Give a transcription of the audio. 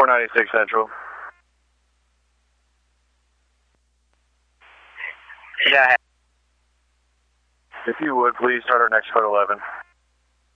496 Central. Yeah. If you would, please start our next code 11.